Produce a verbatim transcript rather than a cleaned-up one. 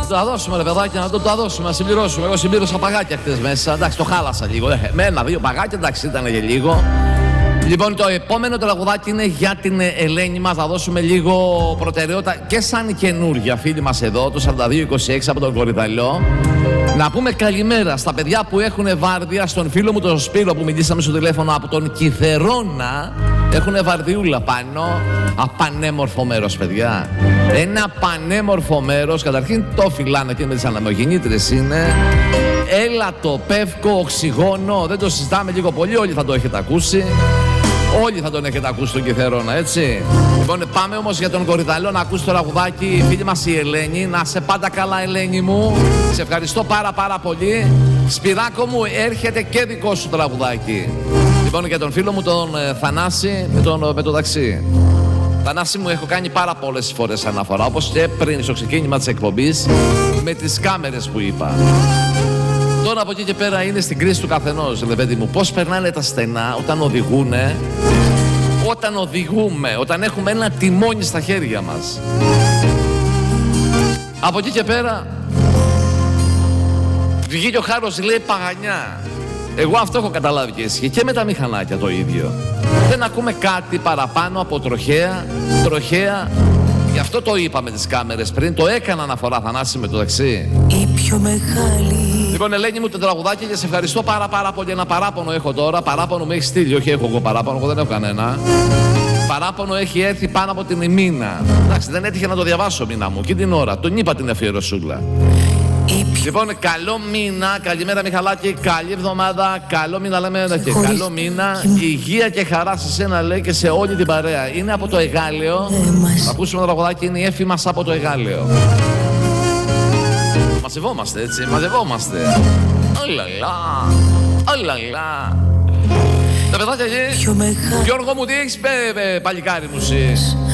Θα δώσουμε ρε παιδάκι, να το, το δώσουμε, να συμπληρώσουμε. Εγώ συμπλήρωσα παγάκια χτες μέσα. Εντάξει, το χάλασα λίγο. Ε, με ένα-δύο παγάκια, εντάξει, ήταν και λίγο. Λοιπόν, το επόμενο τραγουδάκι είναι για την Ελένη μας. Θα δώσουμε λίγο προτεραιότητα και σαν καινούργια φίλη μας εδώ, το σαράντα δύο είκοσι έξι από τον Κορυδαλό. Να πούμε καλημέρα στα παιδιά που έχουν βάρδια, στον φίλο μου τον Σπύρο που μιλήσαμε στο τηλέφωνο από τον Κιθερώνα. Έχουν βαρδιούλα πάνω. Απανέμορφο μέρος, παιδιά. Ένα πανέμορφο μέρος. Καταρχήν το φυλάνε και με τις αναμογεννήτρες είναι. Έλα το πεύκο, οξυγόνο. Δεν το συζητάμε λίγο πολύ, όλοι θα το έχετε ακούσει. Όλοι θα τον έχετε ακούσει τον Κιθερώνα, έτσι. Λοιπόν, πάμε όμως για τον Κορυδαλό να ακούσει το τραγουδάκι η φίλη μας η Ελένη. Να σε πάντα καλά, Ελένη μου. Σε ευχαριστώ πάρα πάρα πολύ. Σπυράκο μου, έρχεται και δικό σου τραγουδάκι. Λοιπόν, για τον φίλο μου τον ε, Θανάση με, τον, με το ταξί. Θανάση μου, έχω κάνει πάρα πολλές φορές αναφορά, όπως και πριν στο ξεκίνημα της εκπομπής, με τις κάμερες που είπα. Τώρα από εκεί και πέρα είναι στην κρίση του καθενός, ρε παιδί μου. Πώς περνάνε τα στενά όταν οδηγούνε, όταν οδηγούμε, όταν έχουμε ένα τιμόνι στα χέρια μας. Από εκεί και πέρα, βγήκε ο Χάρος, λέει παγανιά. Εγώ αυτό έχω καταλάβει και εσύ. Και με τα μηχανάκια το ίδιο. Δεν ακούμε κάτι παραπάνω από τροχαία, τροχαία. Γι' αυτό το είπαμε τις κάμερες πριν, το έκανα αναφορά, Θανάση, με το ταξί. Η πιο μεγάλη. Λοιπόν, Ελένη μου, το τραγουδάκι και σε ευχαριστώ πάρα πάρα πολύ. Ένα παράπονο έχω τώρα, παράπονο μου έχει στείλει, όχι έχω εγώ παράπονο, εγώ δεν έχω κανένα. Παράπονο έχει έρθει πάνω από την Μίνα. Εντάξει, δεν έτυχε να το διαβάσω, Μίνα μου, και την ώρα, τον είπα την αφιερωσούλα. Λοιπόν, καλό μήνα, καλημέρα Μιχαλάκη, καλή εβδομάδα, καλό μήνα λέμε και καλό μήνα, υγεία και χαρά σε σένα λέει και σε όλη την παρέα. Είναι από το Εγάλεο, θα ακούσουμε το τραγουδάκι, είναι η έφη μας από το Εγάλεο. Μαζευόμαστε έτσι, μαζευόμαστε. Ολαλά, ολαλά. Τα παιδάκια εκεί, Γιώργο μου τι έχεις πέ, πέ, παλικάρι μου εσύ.